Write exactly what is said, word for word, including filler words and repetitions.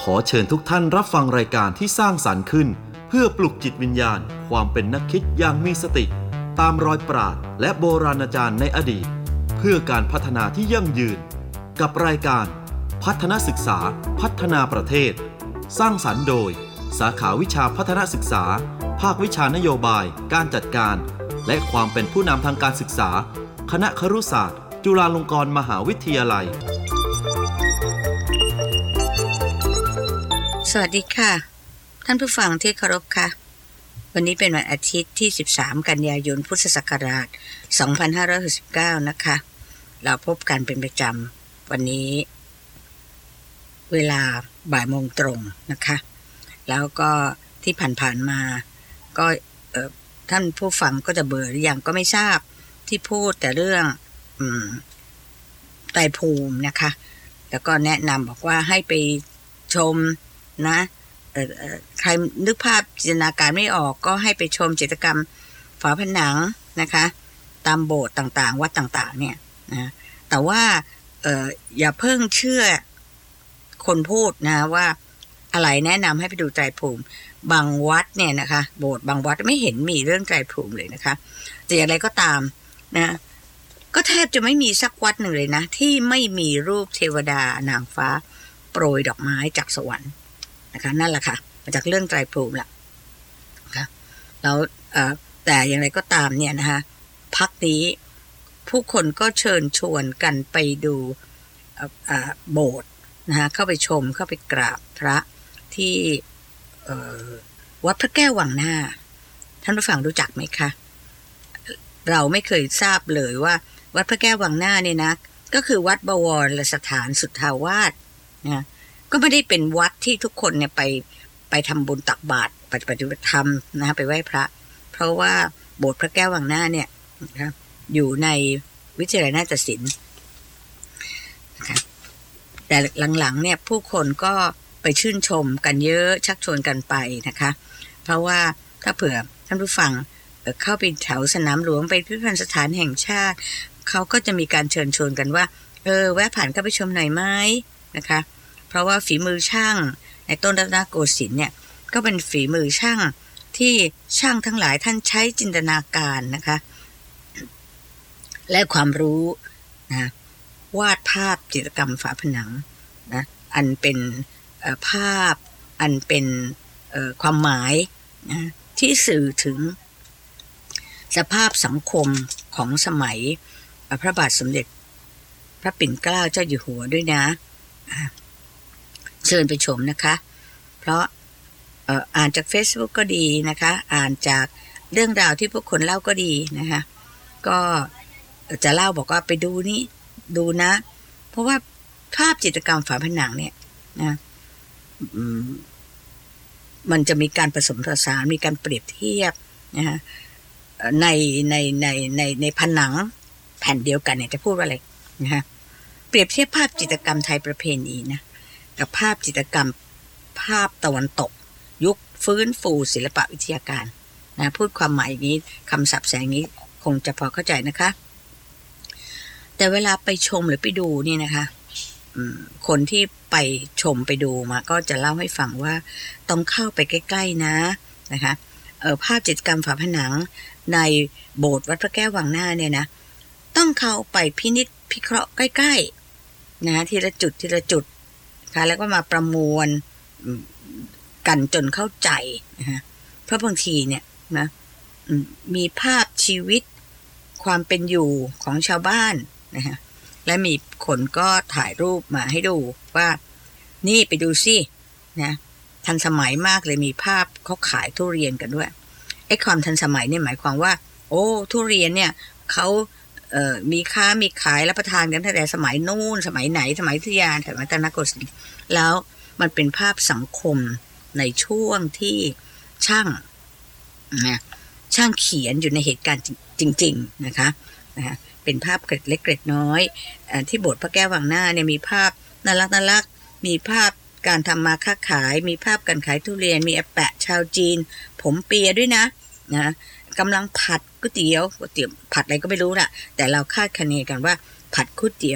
ขอเชิญทุกท่านรับฟังรายการที่สร้างสรรค์ขึ้นเพื่อปลุกจิตวิญญาณความเป็นนักคิดอย่างมีสติตามรอยปราชญ์และโบราณอาจารย์ในอดีตเพื่อการพัฒนาที่ยั่งยืนกับรายการพัฒนศึกษาพัฒนาประเทศสร้างสรรค์โดยสาขาวิชาพัฒนศึกษาภาควิชานโยบายการจัดการและความเป็นผู้นำทางการศึกษาคณะครุศาสตร์จุฬาลงกรณ์มหาวิทยาลัยสวัสดีค่ะท่านผู้ฟังที่เคารพค่ะวันนี้เป็นวันอาทิตย์ที่สิบสามกันยายนพุทธศักราชสองพันห้าร้อยหกสิบเก้านะคะเราพบกันเป็นประจำวันนี้เวลาบ่ายโมงตรงนะคะแล้วก็ที่ผ่านๆมาก็ท่านผู้ฟังก็จะเบื่อหรือยังก็ไม่ทราบที่พูดแต่เรื่องอืมไตรภูมินะคะแล้วก็แนะนำบอกว่าให้ไปชมนะเอ่อใครนึกภาพจินตนาการไม่ออกก็ให้ไปชมจิตรกรรมฝาผนังนะคะตามโบสถ์ต่างๆวัดต่างๆเนี่ยนะแต่ว่าเอ่ออย่าเพิ่งเชื่อคนพูดนะว่าอะไรแนะนำให้ไปดูไตรภูมิบางวัดเนี่ยนะคะโบสถ์บางวัดไม่เห็นมีเรื่องไตรภูมิเลยนะคะแต่อย่างไรก็ตามนะก็แทบจะไม่มีสักวัดหนึ่งเลยนะที่ไม่มีรูปเทวดานางฟ้าโปรยดอกไม้จากสวรรค์นะคะนั่นแหละค่ะมาจากเรื่องไตรภูมิละนะคะแล้วแต่อย่างไรก็ตามเนี่ยนะคะพักนี้ผู้คนก็เชิญชวนกันไปดูโบสถ์นะคะเข้าไปชมเข้าไปกราบพระที่วัดพระแก้ววังหน้าท่านผู้ฟังรู้จักไหมคะเราไม่เคยทราบเลยว่าวัดพระแก้ววังหน้าเนี่ยนะก็คือวัดบวรสถานสุทธาวาสนะก็ไม่ได้เป็นวัดที่ทุกคนเนี่ยไปไปทำบุญตักบาตรปฏิบัติธรรมนะไปไหว้พระเพราะว่าโบสถ์พระแก้ววังหน้าเนี่ยนะอยู่ในวิทยาลัยนาฏศิลป์นะคะแต่หลังๆเนี่ยผู้คนก็ไปชื่นชมกันเยอะชักชวนกันไปนะคะเพราะว่าถ้าเผื่อท่านผู้ฟังเข้าไปแถวสนามหลวงไปพิพิธภัณฑ์สถานแห่งชาติเขาก็จะมีการเชิญชวนกันว่าเออแวะผ่านเข้าไปชมหน่อยไหมนะคะเพราะว่าฝีมือช่างในต้นรัตนโกสินทร์เนี่ยก็เป็นฝีมือช่างที่ช่างทั้งหลายท่านใช้จินตนาการนะคะและความรู้นะวาดภาพจิตรกรรมฝาผนังนะอันเป็นภาพอันเป็นความหมายนะที่สื่อถึงสภาพสังคมของสมัยพระบาทสมเด็จพระปิ่นเกล้าเจ้าอยู่หัวด้วยนะเชิญไปชมนะคะเพราะอ่านจาก Facebook ก็ดีนะคะอ่านจากเรื่องราวที่พวกคนเล่าก็ดีนะคะก็จะเล่าบอกว่าไปดูนี่ดูนะเพราะว่าภาพจิตรกรรมฝาผนังเนี่ยนะมันจะมีการผสมผสานมีการเปรียบเทียบนะคะในในในในในผนังแผ่นเดียวกันเนี่ยจะพูดว่าอะไรนะคะเปรียบเทียบภาพจิตรกรรมไทยประเพณีนะกับภาพจิตรกรรมภาพตะวันตกยุคฟื้นฟูศิลปวิทยาการนะพูดความหมายอย่างนี้คำศัพท์แสงนี้คงจะพอเข้าใจนะคะแต่เวลาไปชมหรือไปดูนี่นะคะคนที่ไปชมไปดูมาก็จะเล่าให้ฟังว่าต้องเข้าไปใกล้ๆนะนะคะเอ่อภาพจิตรกรรมฝาผนังในโบสถ์วัดพระแก้ววังหน้าเนี่ยนะต้องเข้าไปพินิจพิเคราะห์ใกล้ๆนะทีละจุดทีละจุดค่ะแล้วก็มาประมวลกันจนเข้าใจนะคะเพราะบางทีเนี่ยนะมีภาพชีวิตความเป็นอยู่ของชาวบ้านนะคะและมีคนก็ถ่ายรูปมาให้ดูว่านี่ไปดูสินะทันสมัยมากเลยมีภาพเขาขายทุเรียนกันด้วยไอ้ความทันสมัยเนี่ยหมายความว่าโอ้ทุเรียนเนี่ยเขาเอ่อมีค้ามีขายรับประทานกันตั้งแต่สมัยนู้นสมัยไหนสมัยอยุธยาสมัยรัตนโกสินทร์แล้วมันเป็นภาพสังคมในช่วงที่ช่างนะช่างเขียนอยู่ในเหตุการณ์จริงๆนะคะนะเป็นภาพเกร็ดเล็กเกร็ดน้อยที่โบสถ์พระแก้ววังหน้าเนี่ยมีภาพน่ารักน่ารักมีภาพการทำมาค้าขายมีภาพการขายทุเรียนมีอาแปะชาวจีนผมเปียด้วยนะนะกำลังผัดก๋วยเตี๋ยวก๋วยเตี๋ยวผัดอะไรก็ไม่รู้ล่ะแต่เราคาดคะเนกันว่าผัดก๋วยเตี๋ยว